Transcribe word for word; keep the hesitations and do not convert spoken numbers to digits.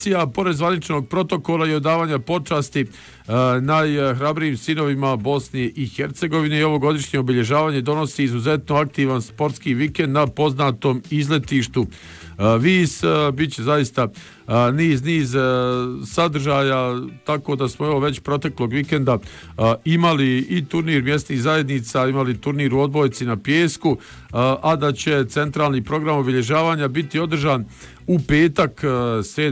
Pored zvaničnog protokola i odavanja počasti uh, najhrabrijim sinovima Bosne i Hercegovine i ovogodišnje obilježavanje donosi izuzetno aktivan sportski vikend na poznatom izletištu uh, Vis. Uh, Biće zaista uh, niz, niz uh, sadržaja, tako da smo evo već proteklog vikenda uh, imali i turnir mjesnih zajednica, imali turnir u odbojci na pijesku, uh, a da će centralni program obilježavanja biti održan u petak, uh,